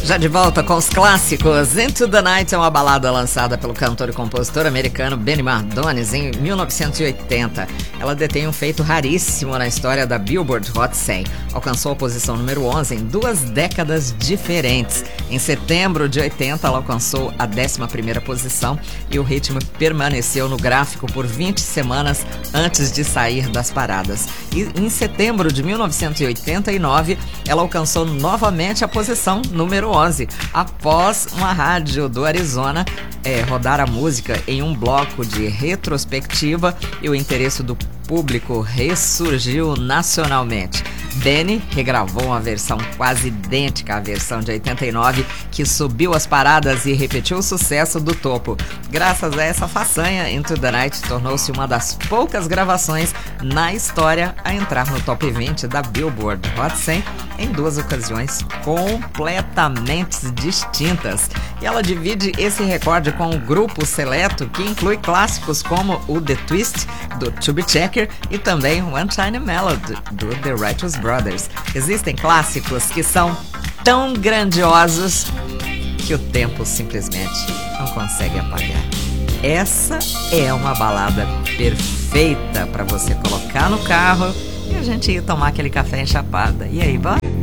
Já de volta com os clássicos. Into the Night é uma balada lançada pelo cantor e compositor americano Benny Mardones em 1980. Ela detém um feito raríssimo na história da Billboard Hot 100. Alcançou a posição número 11 em 2 décadas diferentes. Em setembro de 80, ela alcançou a 11ª posição e o ritmo permaneceu no gráfico por 20 semanas antes de sair das paradas. E em setembro de 1989, ela alcançou novamente a posição número 11, após uma rádio do Arizona rodar a música em um bloco de retrospectiva e o interesse do público ressurgiu nacionalmente. Benny regravou uma versão quase idêntica à versão de 89, que subiu as paradas e repetiu o sucesso do topo. Graças a essa façanha, Into the Night tornou-se uma das poucas gravações na história a entrar no top 20 da Billboard Hot 100 em 2 ocasiões completamente distintas. E ela divide esse recorde com um grupo seleto que inclui clássicos como o The Twist, do Chubby Checker, e também One Tiny Melody, do The Righteous Brothers. Existem clássicos que são tão grandiosos que o tempo simplesmente não consegue apagar. Essa é uma balada perfeita para você colocar no carro e a gente ir tomar aquele café enchapada. E aí, bora?